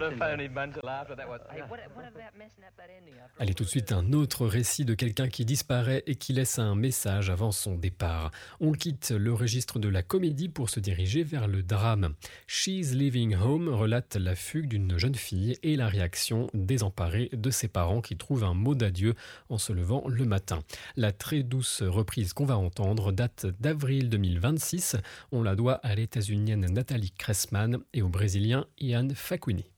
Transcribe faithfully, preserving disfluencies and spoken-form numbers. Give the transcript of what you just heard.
Allez, tout de suite, un autre récit de quelqu'un qui disparaît et qui laisse un message avant son départ. On quitte le registre de la comédie pour se diriger vers le drame. She's Leaving Home relate la fugue d'une jeune fille et la réaction désemparée de ses parents qui trouvent un mot d'adieu en se levant le matin. La très douce reprise qu'on va entendre date d'avril deux mille vingt-six. On la doit à l'états-unienne Nathalie Cressman et au brésilien Ian Facuni.